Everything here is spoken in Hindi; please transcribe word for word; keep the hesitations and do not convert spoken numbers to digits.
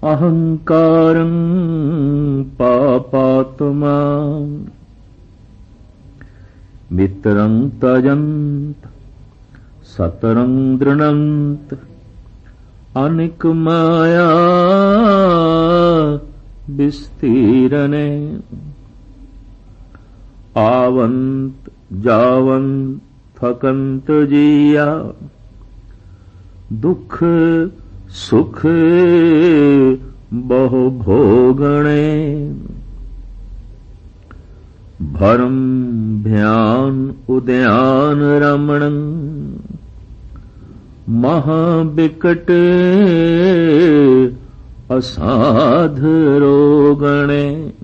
अहंकारं पापात्मा मित्रं तजन्त सतरं दृणन्त अनिक माया विस्तीरणे आवंत जावंत थकंत जिया दुख सुख बहु भोगणे भरम भ्यान उद्यान रमणं महाविकट असाध रोगणे